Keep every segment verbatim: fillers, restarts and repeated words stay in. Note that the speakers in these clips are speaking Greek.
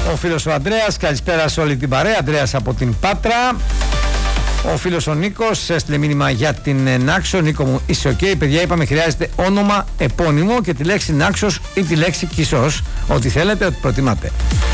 Ο φίλος ο Ανδρέας, καλησπέρα σε όλη την παρέα. Ανδρέας από την Πάτρα. Ο φίλος ο Νίκος έστειλε μήνυμα για την Νάξο. Νίκο μου, είσαι οκ. Okay. Παιδιά, είπαμε χρειάζεται όνομα επώνυμο και τη λέξη Νάξος ή τη λέξη Κισός. Ό,τι θέλετε, ό,τι προτιμάτε.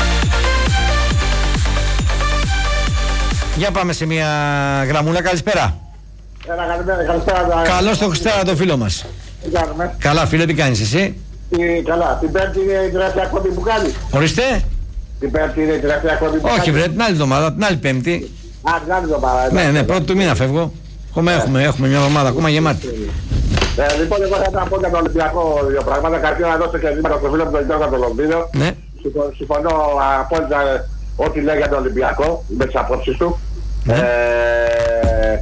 Για πάμε σε μια γραμμούλα. Καλησπέρα. Έλα, καλησπέρα. καλησπέρα. Καλώς το Χριστέρα το φίλο μας. Τι κάνουμε? Καλά φίλε, τι κάνεις εσύ? Τι, καλά. Την Πέμπτη είναι η τελευταία κόμπη που κάνει. Ορίστε. Την Πέμπτη είναι η τελευταία κόμπη που κάνει. Όχι βρε, την άλλη εβδομάδα, την άλλη Πέμπτη. Α, την άλλη εβδομάδα. Ναι, ναι, πρώτη του μήνα φεύγω. Έχουμε, έχουμε, έχουμε μια εβδομάδα ακόμα γεμάτη. Ε, λοιπόν, εγώ θα ήθελα να πω για τον Ολυμπιακό δύο πράγματα. Καταρχήν να δώσω και ζήματα στο φίλο μου τον Γιώργο τον Λονδίνο. Ναι. Συμφωνώ απόλυτα ό,τι λέει για τον Ολυμπιακό, με τις απόψεις του. Ναι. Ε,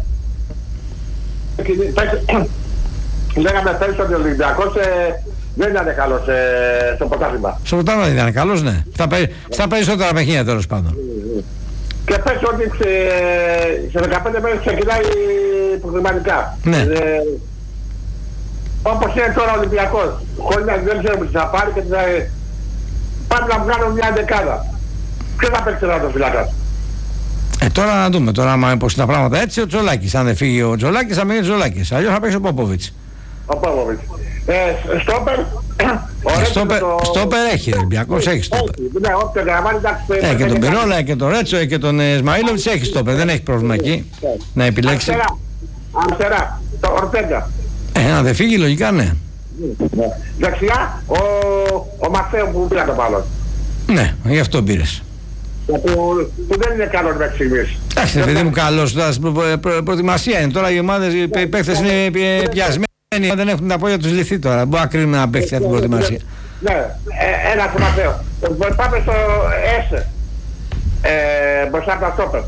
λέγαμε πέρυσι ότι ο Ολυμπιακός ε, δεν ήταν καλός ε, στο πρωτάθλημα. Στο πρωτάθλημα δεν ήταν καλός, ναι. Στα, περι... Στα περισσότερα παιχνίδια τέλος πάντων. Και πες ότι σε, σε δεκαπέντε μέρες ξεκινάει προκριματικά. Ναι. Ε, όπως είναι τώρα ο Ολυμπιακός, χωρίς να δεν ξέρουμε τι θα πάρει και τι θα... Πάμε να βγάλουμε μια δεκάδα. Ποιος θα παίξει τώρα το φυλακάς? Ε, τώρα να δούμε. Τώρα, άμα πως τα πράγματα έτσι, ο Τζολάκης. Αν δεν φύγει ο Τζολάκης, θα μείνει ο Τζολάκης. Αλλιώς θα παίξει ο Πόποβιτς. Ο Πόποβιτς. Ε, στόπερ. Στόπερ, το... στόπερ έχει, ο Ολυμπιακός έχει στόπερ. Ναι, όποιο γραμμάρι, εντάξει. Ε, και τον Πυρόλα, και τον Ρέτσο, και τον Ισμαήλοβιτς έχει στόπερ. Δεν έχει πρόβλημα εκεί να επιλέξει. Αριστερά, το Ορτέγκα. Ε, αν δεν φύγει, λογικά ναι. Δεξιά, ο, ο Μαθαίο που πήρε το μπάλον. Ναι, γι' αυτό πήρες. Που, που δεν είναι καλός μέχρι στιγμής. Εντάξει, παιδί μου, καλός. Προ, προ, προετοιμασία είναι. Τώρα οι ομάδες, οι παίκτες είναι πιασμένοι. Δεν έχουν τα πόδια τους λυθεί τώρα. Μπορεί να κρίνουμε ένα παίκτη από την προετοιμασία. Ναι, ε, ένα στο Μαθαίο. Πάμε στο Έσε. Ε, μπροστά από τα στόπερ.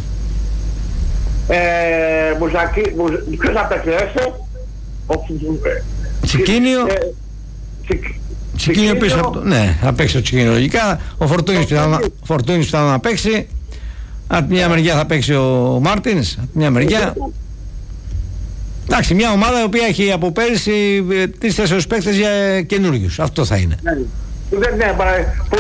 Ε, Μουζακί, ποιος θα παίξει Έσε? Τσικίνιο. Τσικίνιο πίσω από το... Ναι, θα παίξει το Τσικίνιο λογικά. Ο Φορτούνης που θα να παίξει. Από μια μεριά θα παίξει ο Μάρτινς. Από μια μεριά. Εντάξει, μια ομάδα η οποία έχει από πέρυσι τρεις-τέσσερις παίκτες για καινούργιους. Αυτό θα είναι. Που δεν, ναι, που,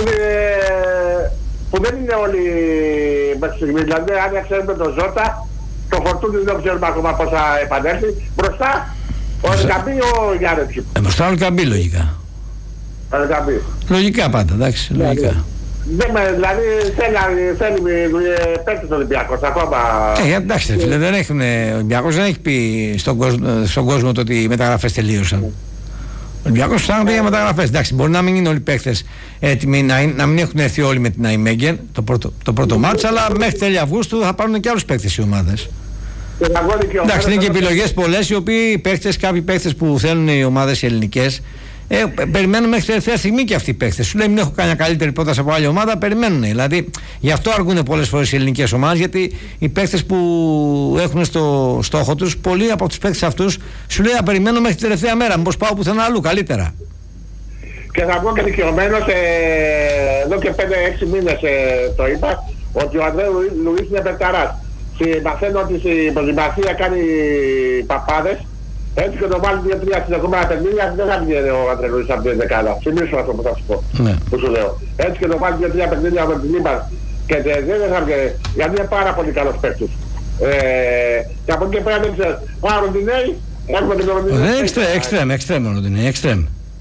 που δεν είναι όλοι μέχρι στιγμή. Δηλαδή, αν ξέρουμε τον Ζώτα, το Φορτούνη δεν ξέρουμε ακόμα πώς θα επανέλθει. Μπροστά, ο Ελκαμπή ή ο Γιάννετσι. Ε, μπροστά ο Ελκαμπή λογικά. Ο Ελκαμπή. Λογικά πάντα, εντάξει, λογικά. Δεν με, δηλαδή θέλει, θέλει παίκτης ο Ολυμπιακός ακόμα. Ε, εντάξει φίλε, δεν έχουν, ο Ολυμπιακός δεν έχει πει στον κόσμο, στον κόσμο το ότι οι μεταγραφές τελείωσαν. Ο Ολυμπιακός ψάχνεται για μεταγραφές. Εντάξει, μπορεί να μην είναι όλοι οι παίκτες έτοιμοι, να, να μην έχουν έρθει όλοι με την Αϊμέγγεν το πρώτο, το πρώτο μάτς, αλλά μέχρι τέλη Αυγούστου θα πάρουν και άλλους παίκτες οι ομάδες. Εντάξει, είναι και επιλογές πολλές, οι οποίοι παίκτες, κάποιοι παίκτες που θέλουν οι ομάδες οι ελληνικές. Ε, περιμένουν μέχρι τελευταία στιγμή και αυτοί οι παίκτες. Σου λέει μην έχω κάνει καλύτερη πρόταση από άλλη ομάδα, περιμένουν. Δηλαδή γι' αυτό αργούν πολλές φορές οι ελληνικές ομάδες, γιατί οι παίκτες που έχουν στο στόχο τους, πολλοί από τους παίκτες αυτούς σου λέει να περιμένω μέχρι την τελευταία μέρα. Μήπως πάω πουθενά αλλού καλύτερα. Και θα πω και δικαιωμένος, ε, εδώ και πέντε έξι μήνες ε, το είπα, ότι ο Ανδρέου Λουίς είναι παικταράς. Μαθαίνω ότι στην προετοιμασία κάνει παπάδες. Έτσι και το βάλει δύο τρία στις δεκόμενα παιχνίδια, δεν θα βγει ο Αντρελούης από την δεκάδα. Θυμίσου αυτό που θα σου πω, ναι. Που σου λέω. Έτσι και το βάλει δύο τρία παιχνίδια με την Λίμπαν και δεν θα βγει, γιατί είναι πάρα πολύ καλός παίκτης. Ε, και από εκεί και πέρα δεν ξέρω. Ο Ροντινέη, έχουμε την Ροντινέη. Δεν είναι εξτρέμ, εξτρέμ ο Ροντινέη, εξτρέμ.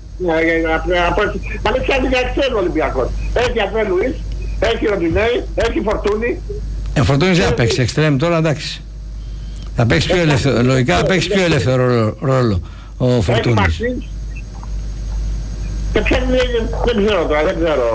Μα δεν πιάνει για εξτρέμ ο Ολυμπιακός. Έχει Αντρελούης, έχει Ροντινέη, έχει Φορτούνη. Ε, Φορτούνης δεν θα παίξει εξτρέμ τώρα, εντάξει. Θα παίξει πιο ελεύθερο, λογικά θα παίξει πιο ελεύθερο ρόλο ο Φορτούνης. Και ποια είναι, δεν ξέρω τώρα, δεν ξέρω.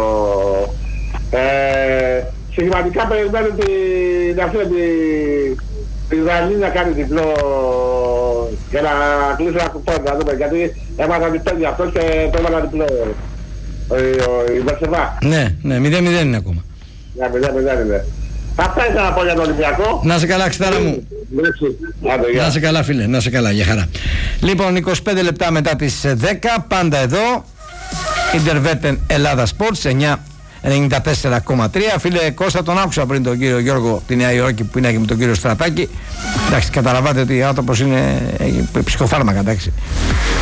Ε, Συγχηματικά περιμένουν την αυτή τη Δανή να κάνει διπλό και να κλείσει ένα κουπόν, να δούμε, γιατί έμαθα διπλό αυτός και το έβαλα διπλό η Βερσεβά. Ναι, ναι, μηδέν μηδέν είναι ακόμα. Ναι, μηδέν μηδέν είναι. Αυτά ήθελα να πω για τον Ολυμπιακό. Να σε καλά, Ξητάρα μου. Να σε καλά, φίλε, να σε καλά, για χαρά. Λοιπόν, είκοσι πέντε λεπτά μετά τις δέκα, πάντα εδώ. Ιντερβέτεν Ελλάδα Sports ενενήντα τέσσερα κόμμα τρία. Φίλε Κώστα, τον άκουσα πριν τον κύριο Γιώργο από τη Νέα Υόρκη που είναι και με τον κύριο Στρατάκη. Εντάξει, καταλαβαίνετε ότι ο άνθρωπος είναι ψυχοφάρμακα, εντάξει.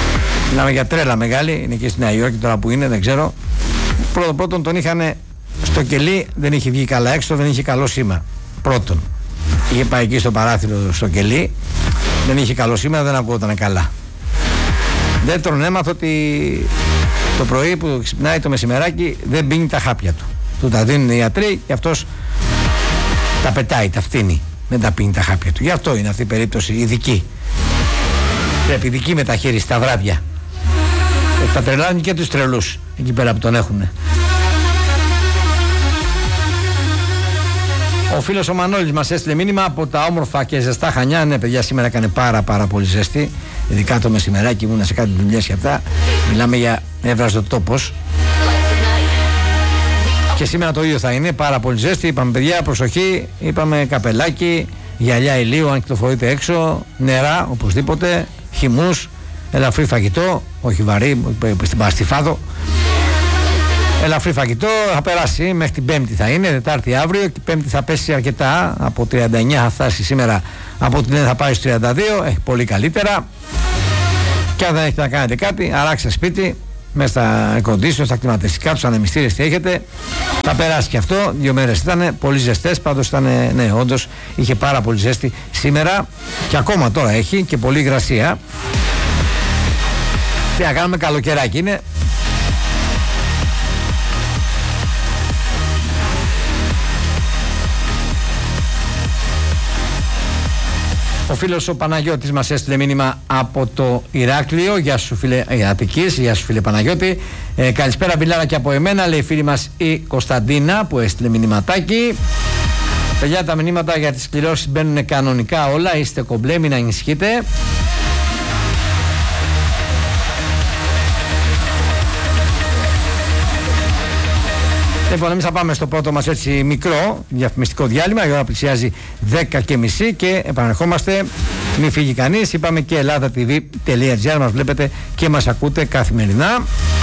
Μιλάμε για τρέλα μεγάλη, είναι και στη Νέα Υόρκη τώρα που είναι, δεν ξέρω. Πρώτον πρώτον τον είχαν Το κελί δεν είχε βγει καλά έξω, δεν είχε καλό σήμα. Πρώτον, είχε πάει εκεί στο παράθυρο στο κελί, δεν είχε καλό σήμα, δεν ακούγονταν καλά. Δεύτερον, έμαθα ότι το πρωί που ξυπνάει το μεσημεράκι δεν πίνει τα χάπια του. Του τα δίνουν οι ιατροί και αυτός τα πετάει, τα φτύνει. Δεν τα πίνει τα χάπια του. Γι' αυτό είναι αυτή η περίπτωση ειδική. Πρέπει ειδική μεταχείριση τα βράδια. Ε, τα τρελάνει και τους τρελούς εκεί πέρα που τον έχουνε. Ο φίλος ο Μανώλης μας έστειλε μήνυμα από τα όμορφα και ζεστά Χανιά. Ναι, παιδιά, σήμερα έκανε πάρα πάρα πολύ ζέστη. Ειδικά το μεσημεράκι ήμουνα σε κάτι δουλειές και αυτά. Μιλάμε για έβραζο τόπος. Και σήμερα το ίδιο θα είναι, πάρα πολύ ζέστη. Είπαμε, παιδιά, προσοχή. Είπαμε καπελάκι, γυαλιά ηλίου αν κυκλοφορείτε έξω. Νερά, οπωσδήποτε. Χυμούς, ελαφρύ φαγητό. Όχι βαρύ, στην Παστιφάδο. Ελαφρύ φαγητό, θα περάσει μέχρι την Πέμπτη θα είναι, Τετάρτη αύριο και Πέμπτη θα πέσει αρκετά. Από τριάντα εννιά θα φτάσει σήμερα, από την θα πάει στο τριάντα δύο, έχει πολύ καλύτερα. Και αν δεν έχετε να κάνετε κάτι, αράξτε σπίτι, μέσα στα air condition, στα κλιματιστικά, τους ανεμιστήρες τι έχετε. Θα περάσει και αυτό, δύο μέρες ήταν πολύ ζεστές, πάντως ήταν, ναι, όντως είχε πάρα πολύ ζέστη σήμερα και ακόμα τώρα έχει και πολύ υγρασία. Τι να κάνουμε, καλοκαιράκι είναι. Ο φίλος ο Παναγιώτης μας έστειλε μήνυμα από το Ηράκλειο. Γεια σου φίλε Αττικής, γεια σου φίλε Παναγιώτη. Ε, καλησπέρα Βιλάρα και από εμένα, λέει η φίλη μας η Κωνσταντίνα που έστειλε μηνυματάκι. Παιδιά, τα μηνύματα για τις κληρώσεις μπαίνουν κανονικά όλα, είστε κομπλέ, μην ανησυχείτε. Λοιπόν, εμείς θα πάμε στο πρώτο μας έτσι μικρό διαφημιστικό διάλειμμα. Η ώρα πλησιάζει δέκα και μισή και επανερχόμαστε. Μην φύγει κανείς. Είπαμε και ελλάδα τι βι τελεία τζι άρ μας βλέπετε και μας ακούτε καθημερινά.